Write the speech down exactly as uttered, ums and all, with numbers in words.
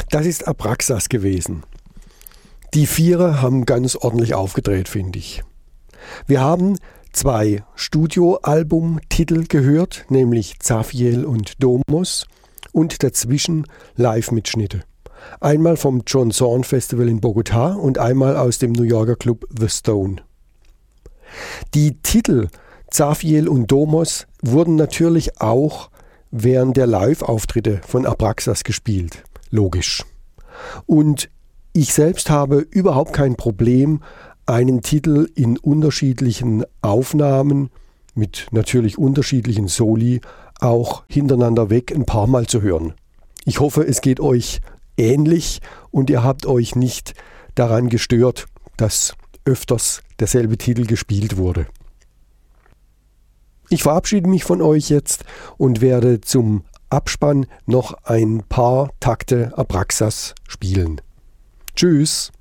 Das ist Abraxas gewesen. Die Vierer haben ganz ordentlich aufgedreht, finde ich. Wir haben zwei Studioalbum-Titel gehört, nämlich Zaphiel und Domos und dazwischen Live-Mitschnitte. Einmal vom John Zorn Festival in Bogotá und einmal aus dem New Yorker Club The Stone. Die Titel Zaphiel und Domos wurden natürlich auch während der Live-Auftritte von Abraxas gespielt. Logisch. Und ich selbst habe überhaupt kein Problem, einen Titel in unterschiedlichen Aufnahmen mit natürlich unterschiedlichen Soli auch hintereinander weg ein paar Mal zu hören. Ich hoffe, es geht euch ähnlich und ihr habt euch nicht daran gestört, dass öfters derselbe Titel gespielt wurde. Ich verabschiede mich von euch jetzt und werde zum Abspann noch ein paar Takte Abraxas spielen. Tschüss!